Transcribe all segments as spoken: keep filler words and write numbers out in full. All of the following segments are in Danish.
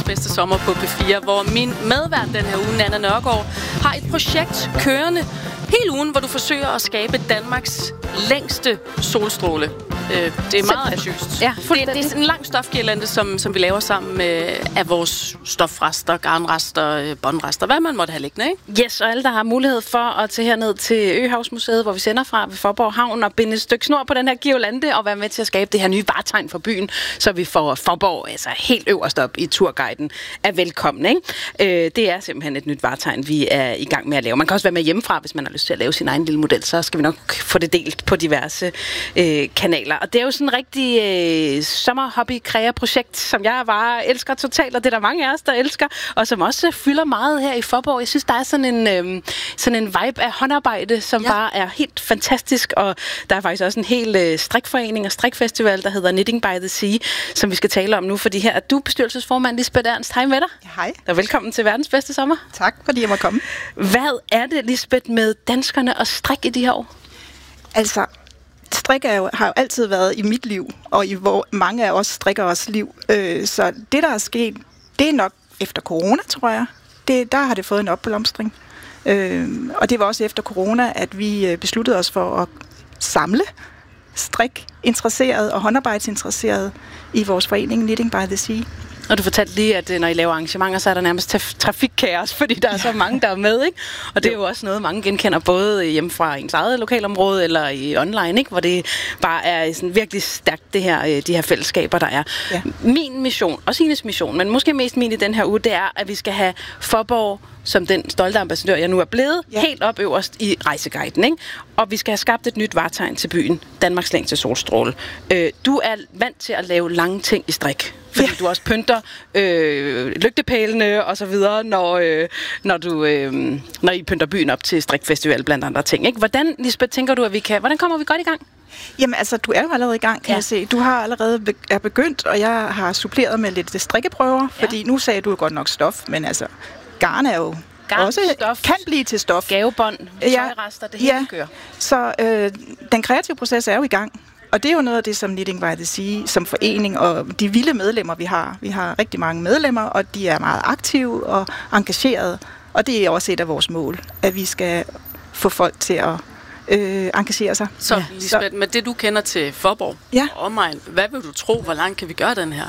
bedste sommer på P fire, hvor min medvært den her uge, Nanna Nørgaard, har et projekt kørende hele ugen, hvor du forsøger at skabe Danmarks længste solstråle. Det er meget ambitiøst. Ja, det, det er sådan en lang stofgirlande, som, som vi laver sammen med af vores stofrester, garnrester, båndrester, hvad man måtte have liggende, ikke? Yes, og alle, der har mulighed for at tage herned til Øhavsmuseet, hvor vi sender fra ved Faaborg Havn, og binde et stykke snor på den her girlande, og være med til at skabe det her nye vartegn for byen, så vi får Faaborg altså helt øverst op i turguiden er velkommen, ikke? Øh, det er simpelthen et nyt vartegn, vi er i gang med at lave. Man kan også være med hjemmefra, hvis man har lyst til at lave sin egen lille model, så skal vi nok få det delt på diverse øh, kanaler. Og det er jo sådan en rigtig øh, sommerhobby-krea-projekt, som jeg bare elsker totalt, og det er der mange af os, der elsker, og som også fylder meget her i Faaborg. Jeg synes, der er sådan en, øh, sådan en vibe af håndarbejde, som ja. bare er helt fantastisk, og der er faktisk også en hel øh, strikforening og strikfestival, der hedder Knitting by the Sea, som vi skal tale om nu, fordi her er du bestyrelsesformand, Lisbeth Ernst. Hej med dig. Hej. Og velkommen til verdens bedste sommer. Tak, fordi jeg må komme. Hvad er det, Lisbeth, med danskerne og strik i de her år? Altså, strik er jo, har jo altid været i mit liv, og i hvor mange af os strikker os liv. Øh, så det, der er sket, det er nok efter corona, tror jeg. Det, der har det fået en opblomstring. Øh, og det var også efter corona, at vi besluttede os for at samle strik-interesserede og håndarbejdsinteresserede i vores forening Knitting by the Sea. Og du fortalte lige, at når I laver arrangementer, så er der nærmest traf- trafikkaos, fordi der er så mange, der er med, ikke? Og det er jo også noget, mange genkender, både hjemme fra ens eget lokalområde eller i online, ikke? Hvor det bare er sådan virkelig stærkt, det her, de her fællesskaber, der er. Ja. Min mission, og Sines mission, men måske mest min i den her uge, det er, at vi skal have Faaborg som den stolte ambassadør, jeg nu er blevet, ja. helt op øverst i rejseguiden, ikke? Og vi skal have skabt et nyt vartegn til byen, Danmarks længste solstråle. Øh, du er vant til at lave lange ting i strik, fordi ja. du også pynter øh, lygtepælene og så videre, når, øh, når, du, øh, når I pynter byen op til strikfestival blandt andre ting, ikke? Hvordan, Lisbeth, tænker du, at vi kan, hvordan kommer vi godt i gang? Jamen altså, du er jo allerede i gang, kan ja. jeg se. Du har allerede be- er begyndt, og jeg har suppleret med lidt strikkeprøver, ja. fordi nu sagde du jo godt nok stof, men altså, garn er jo garn, også stof, kan blive til stof. Gavebånd, tøjrester, det hele ja. kører. Så øh, den kreative proces er jo i gang. Og det er jo noget af det, som Knitting by the Sea som forening og de vilde medlemmer, vi har. Vi har rigtig mange medlemmer, og de er meget aktive og engagerede. Og det er også et af vores mål, at vi skal få folk til at øh, engagere sig. Så ja. Lisbeth, med det du kender til Faaborg ja. og omegn, hvad vil du tro, hvor langt kan vi gøre den her?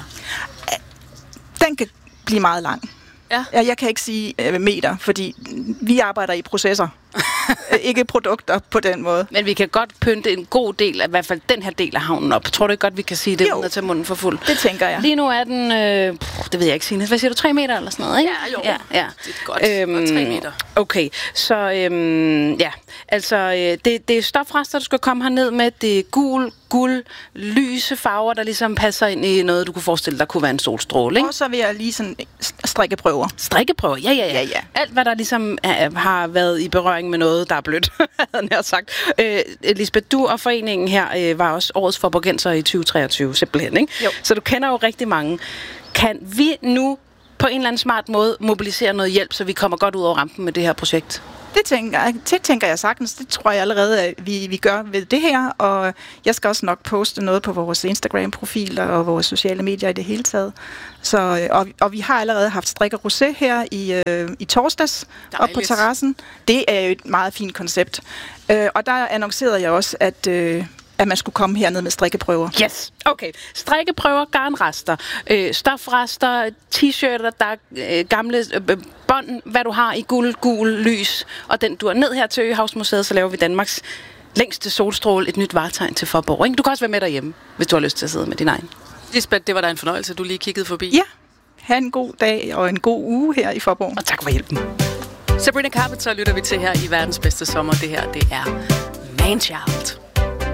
Den kan blive meget lang. Ja. Jeg kan ikke sige øh, meter, fordi vi arbejder i processer. Ikke produkter på den måde. Men vi kan godt pynte en god del, af, i hvert fald den her del af havnen op. Tror du ikke godt, vi kan sige det, uden at tage munden for fuld? Det tænker jeg. Lige nu er den, øh, pff, det ved jeg ikke, Signe. Hvad siger du, tre meter eller sådan noget, ikke? Ja, jo. Ja, ja. Det er godt. Øhm, tre meter. Okay, så øhm, ja. Altså, øh, det, det er stofrester, du skal komme herned med. Det er gul, guld, lyse farver, der ligesom passer ind i noget, du kunne forestille dig kunne være en solstråle, ikke? Og så vil jeg lige sådan strikkeprøver. Strikkeprøver, ja, ja, ja. ja, ja. Alt, hvad der ligesom er, har været i berøring med noget, der er blødt, havde jeg sagt. Øh, Lisbeth, du og foreningen her øh, var også årets Faaborgenser i tyve treogtyve, simpelthen, ikke? Jo. Så du kender jo rigtig mange. Kan vi nu på en eller anden smart måde mobilisere noget hjælp, så vi kommer godt ud over rampen med det her projekt? Det tænker, jeg, det tænker jeg sagtens. Det tror jeg allerede, at vi, vi gør ved det her. Og jeg skal også nok poste noget på vores Instagram-profiler og vores sociale medier i det hele taget. Så, og, og vi har allerede haft strik og rosé her i, øh, i torsdags op på terrassen. Det er jo et meget fint koncept. Øh, og der annoncerede jeg også, at... Øh, at man skulle komme herned med strikkeprøver. Yes, okay. Strikkeprøver, garnrester, øh, stofrester, t-shirter, der er øh, gamle øh, bånd, hvad du har i guld, gul, lys, og den du er ned her til Øhavsmuseet, så laver vi Danmarks længste solstråle, et nyt vartegn til Faaborg, ikke? Du kan også være med derhjemme, hvis du har lyst til at sidde med din egen. Lisbeth, det var da en fornøjelse, du lige kiggede forbi. Ja, ha' en god dag og en god uge her i Faaborg. Og tak for hjælpen. Sabrina Carpenter lytter vi til her i verdens bedste sommer. Det her, det er Manchild.